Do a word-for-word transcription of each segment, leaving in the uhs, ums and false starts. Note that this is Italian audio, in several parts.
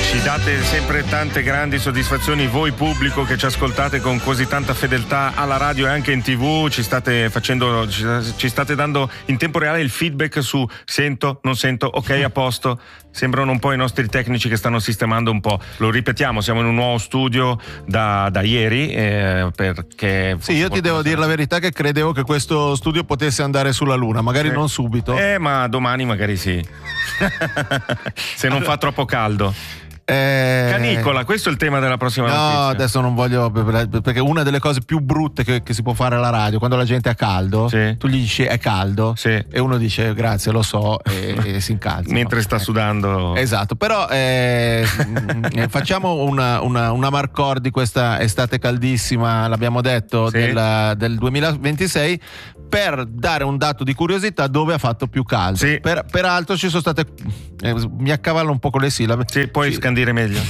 Ci date sempre tante grandi soddisfazioni, voi pubblico che ci ascoltate con così tanta fedeltà alla radio e anche in tv, ci state facendo, ci, ci state dando in tempo reale il feedback su sento, non sento, ok, a posto. Sembrano un po' i nostri tecnici che stanno sistemando un po'. Lo ripetiamo, siamo in un nuovo studio da, da ieri eh, perché... Sì, io ti devo dire la verità che credevo che questo studio potesse andare sulla Luna, magari eh. non subito. Eh, ma domani magari sì. Se non allora... fa troppo caldo. Eh... Canicola, questo è il tema della prossima no, notizia. No, adesso non voglio, perché una delle cose più brutte che, che si può fare alla radio, quando la gente ha caldo, sì. tu gli dici è caldo, sì. e uno dice grazie, lo so, e, e si incalza. Mentre sta sudando. Esatto, però eh, facciamo una, una, una marcor di questa estate caldissima, l'abbiamo detto, sì. del, del duemilaventisei, per dare un dato di curiosità dove ha fatto più caldo. Sì. Per, peraltro ci sono state, eh, mi accavallo un po' con le sillabe. Sì, puoi ci, scandire meglio.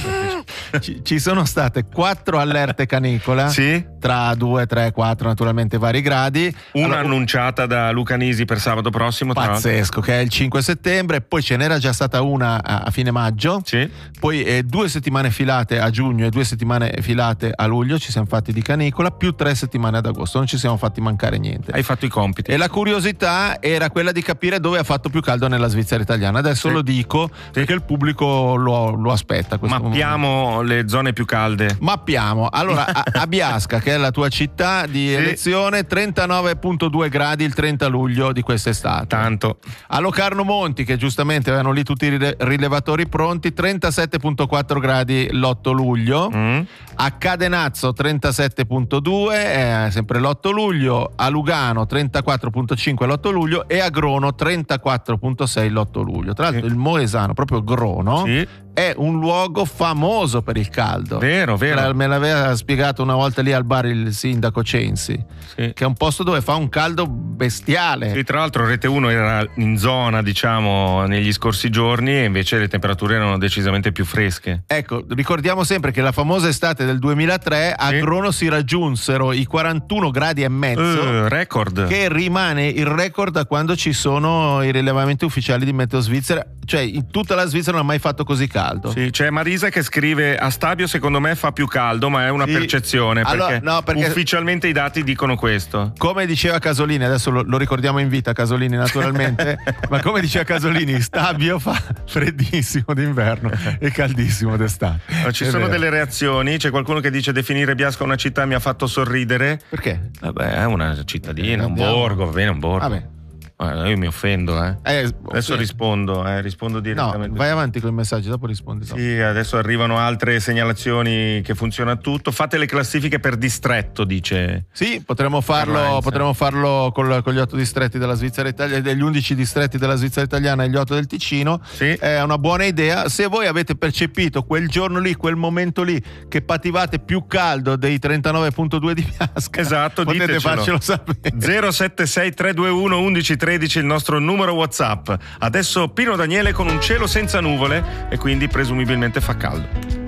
Ci, ci sono state quattro allerte canicola, sì. tra due, tre, quattro naturalmente vari gradi. Una allora, annunciata da Luca Nisi per sabato prossimo. Pazzesco, che è il cinque settembre. Poi ce n'era già stata una a, a fine maggio. Sì. Poi eh, due settimane filate a giugno e due settimane filate a luglio ci siamo fatti di canicola, più tre settimane ad agosto. Non ci siamo fatti mancare niente. Hai fatto i compiti. E la curiosità era quella di capire dove ha fatto più caldo nella Svizzera italiana. Adesso sì. lo dico sì. perché il pubblico lo, lo aspetta. Mappiamo momento. Le zone più calde. Mappiamo. Allora, a, a Biasca, che è la tua città di sì. elezione, trentanove virgola due gradi il trenta luglio di quest'estate. Tanto. A Locarno Monti, che giustamente avevano lì tutti i rile- rilevatori pronti, trentasette virgola quattro gradi l'otto luglio. Mm. A Cadenazzo trentasette virgola due, eh, sempre l'otto luglio. A Lugano trentaquattro virgola cinque l'otto luglio e a Grono trentaquattro virgola sei l'otto luglio. Tra l'altro sì. il Moesano, proprio Grono, sì. è un luogo famoso per il caldo. Vero, vero. Me l'aveva spiegato una volta lì al bar il sindaco Censi, sì. che è un posto dove fa un caldo bestiale. Sì, tra l'altro Rete uno era in zona, diciamo, negli scorsi giorni e invece le temperature erano decisamente più fresche. Ecco, ricordiamo sempre che la famosa estate del duemilatré a sì. Grono si raggiunsero i quarantuno gradi e mezzo, uh, record. Che rimane il record da quando ci sono i rilevamenti ufficiali di Meteo Svizzera, cioè in tutta la Svizzera non ha mai fatto così caldo. Sì, c'è Marisa che scrive a Stabio secondo me fa più caldo, ma è una sì. percezione, perché, allora, no, perché ufficialmente i dati dicono questo. Come diceva Casolini, adesso lo, lo ricordiamo in vita Casolini naturalmente, ma come diceva Casolini, Stabio fa freddissimo d'inverno e caldissimo d'estate. Ma ci è sono vero. Delle reazioni, c'è qualcuno che dice definire Biasca una città mi ha fatto sorridere. Perché? Vabbè, è una cittadina, eh, un borgo, va bene, un borgo. Vabbè. Io mi offendo, eh. eh adesso sì. rispondo, eh, rispondo direttamente. No, vai avanti con i messaggi, dopo rispondi. Dopo. Sì, adesso arrivano altre segnalazioni che funziona tutto. Fate le classifiche per distretto, dice. Sì, potremmo farlo, potremmo farlo con, con gli otto distretti della Svizzera italiana, degli undici distretti della Svizzera italiana e gli otto del Ticino. Sì. È una buona idea. Se voi avete percepito quel giorno lì, quel momento lì, che pativate più caldo dei trentanove virgola due di Biasca, esatto, potete ditecelo. farcelo sapere. zero sette sei tre due uno undici tredici il nostro numero WhatsApp. Adesso Pino Daniele con Un cielo senza nuvole e quindi presumibilmente fa caldo.